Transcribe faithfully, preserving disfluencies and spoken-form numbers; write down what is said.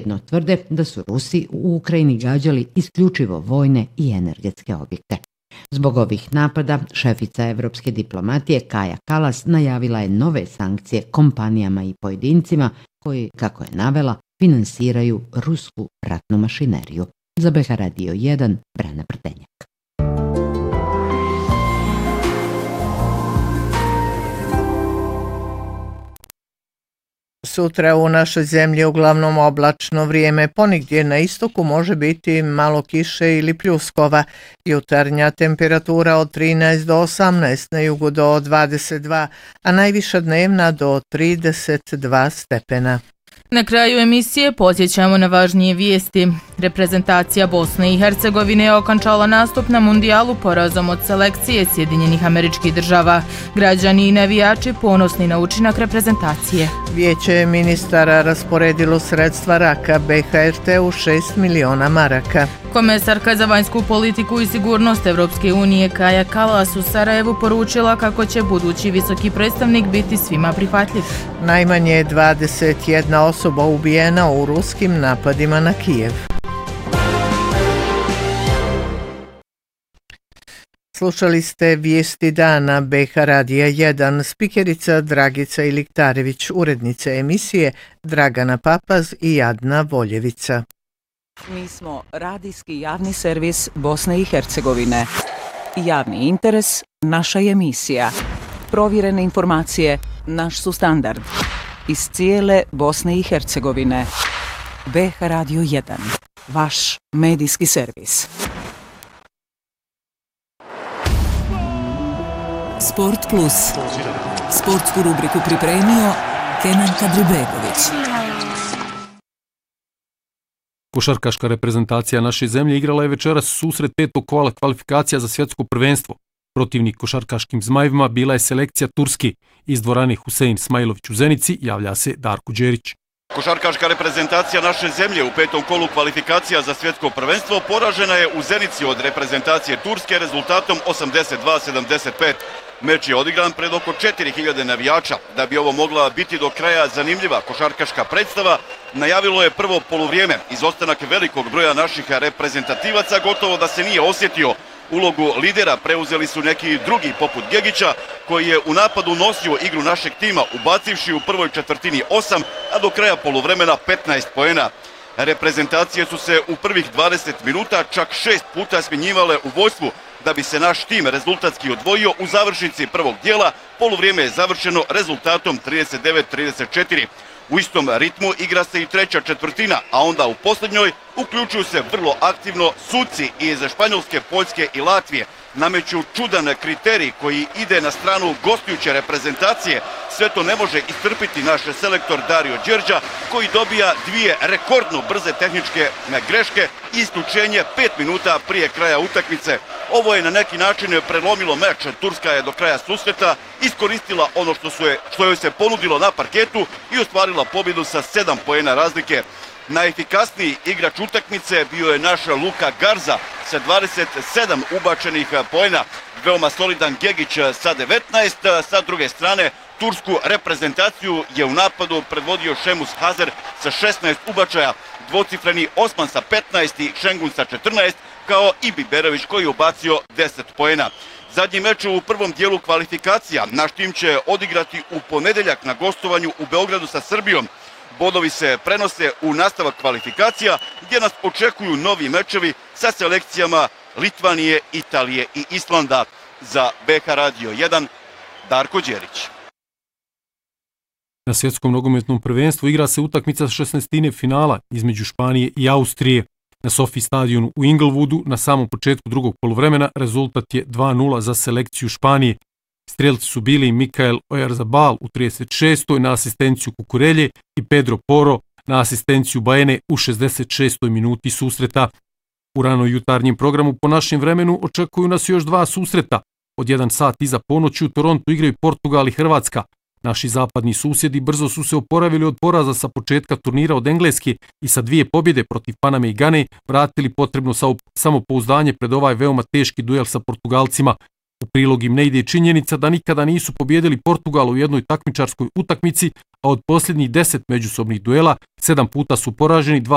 ujedno tvrde da su Rusi u Ukrajini gađali isključivo vojne i energetske objekte. Zbog ovih napada, šefica evropske diplomatije Kaja Kallas najavila je nove sankcije kompanijama i pojedincima koji, kako je navela, finansiraju rusku ratnu mašineriju. Za B H Radio jedan, Brana Prtenjak. Sutra u našoj zemlji uglavnom oblačno vrijeme, ponigdje na istoku može biti malo kiše ili pljuskova. Jutarnja temperatura od trinaest do osamnaest, na jugu do dvadeset dva, a najviša dnevna do trideset dva stepena. Na kraju emisije podsjećamo na važnije vijesti. Reprezentacija Bosne i Hercegovine je okončala nastup na mundijalu porazom od selekcije Sjedinjenih Američkih Država. Građani i navijači ponosni na učinak reprezentacije. Vijeće ministara rasporedilo sredstva raka B H R T u šest miliona maraka. Komesarka za vanjsku politiku i sigurnost Evropske unije Kaja Kallas u Sarajevu poručila kako će budući visoki predstavnik biti svima prihvatljiv. Najmanje dvadeset jedna osoba ubijena u ruskim napadima na Kijev. Slušali ste vijesti dana B H Radija jedan, spikerica Dragica Iliktarević, urednice emisije Dragana Papaz i Jadna Voljevica. Mi smo radijski javni servis Bosne i Hercegovine. Javni interes, naša emisija. Provjerene informacije, naš su standard. Iz cijele Bosne i Hercegovine. B H Radio jedan, vaš medijski servis. Sport Plus. Sportsku rubriku pripremio Kenan Kadribegović. Košarkaška reprezentacija naše zemlje igrala je večeras susret petog kola kvalifikacija za svjetsko prvenstvo. Protivnik košarkaškim zmajevima bila je selekcija Turski. Iz dvorane Husein Smajlović u Zenici javlja se Darko Đerić. Košarkaška reprezentacija naše zemlje u petom kolu kvalifikacija za svjetsko prvenstvo poražena je u Zenici od reprezentacije Turske rezultatom osamdeset dva sedamdeset pet. Meč je odigran pred oko četiri hiljade navijača. Da bi ovo mogla biti do kraja zanimljiva košarkaška predstava, najavilo je prvo poluvrijeme. Izostanak velikog broja naših reprezentativaca gotovo da se nije osjetio. Ulogu lidera preuzeli su neki drugi poput Gegića, koji je u napadu nosio igru našeg tima, ubacivši u prvoj četvrtini osam, a do kraja poluvremena petnaest poena. Reprezentacije su se u prvih dvadeset minuta čak šest puta smjenjivale u vojstvu, da bi se naš tim rezultatski odvojio u završnici prvog dijela. Poluvrijeme je završeno rezultatom trideset devet trideset četiri. U istom ritmu igra se i treća četvrtina, a onda u posljednjoj uključuju se vrlo aktivno suci iz Španjolske, Poljske i Latvije. Nameću čudan kriterij koji ide na stranu gostujuće reprezentacije. Sve to ne može istrpiti naš selektor Dario Đerđa, koji dobija dvije rekordno brze tehničke greške i isključenje pet minuta prije kraja utakmice. Ovo je na neki način prelomilo meč. Turska je do kraja susreta iskoristila ono što, su je, što joj se ponudilo na parketu i ostvarila pobjedu sa sedam poena razlike. Najefikasniji igrač utakmice bio je naš Luka Garza sa dvadeset sedam ubačenih poena. Veoma solidan Gegić sa devetnaest. Sa druge strane, tursku reprezentaciju je u napadu predvodio Šemus Hazer sa šesnaest ubačaja, dvocifreni Osman sa petnaest i Šengun sa četrnaest, kao i Biberović koji je ubacio deset poena. Zadnji meč u prvom dijelu kvalifikacija naš tim će odigrati u ponedeljak na gostovanju u Beogradu sa Srbijom. Bodovi se prenose u nastavak kvalifikacija gdje nas očekuju novi mečevi sa selekcijama Litvanije, Italije i Islanda. Za B H Radio jedan, Darko Đerić. Na svjetskom nogometnom prvenstvu igra se utakmica šesnaestine finala između Španije i Austrije. Na Sofi stadionu u Inglewoodu na samom početku drugog poluvremena rezultat je dva nula za selekciju Španije. Strelci su bili Mikael Oyarzabal u trideset šestoj na asistenciju Kukurelje i Pedro Porro na asistenciju Baene u šezdeset šestoj minuti susreta. U rano jutarnjem programu po našem vremenu očekuju nas još dva susreta. Od jedan sat iza ponoći u Torontu igraju Portugal i Hrvatska. Naši zapadni susjedi brzo su se oporavili od poraza sa početka turnira od Engleske i sa dvije pobjede protiv Paname i Gane vratili potrebno samopouzdanje pred ovaj veoma teški duel sa Portugalcima. U prilog im ne ide činjenica da nikada nisu pobjedili Portugal u jednoj takmičarskoj utakmici, a od posljednjih deset međusobnih duela sedam puta su poraženi, dva